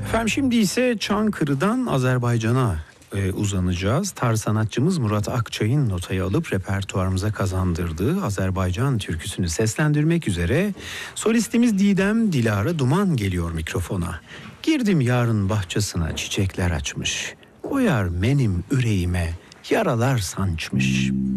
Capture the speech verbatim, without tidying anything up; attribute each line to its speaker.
Speaker 1: Efendim şimdi ise Çankırı'dan Azerbaycan'a e, uzanacağız. Tarz sanatçımız Murat Akçay'ın notayı alıp repertuarımıza kazandırdığı Azerbaycan türküsünü seslendirmek üzere solistimiz Didem Dilara Duman geliyor mikrofona. Girdim yarın bahçesine çiçekler açmış. O yar benim yüreğime yaralar sançmış.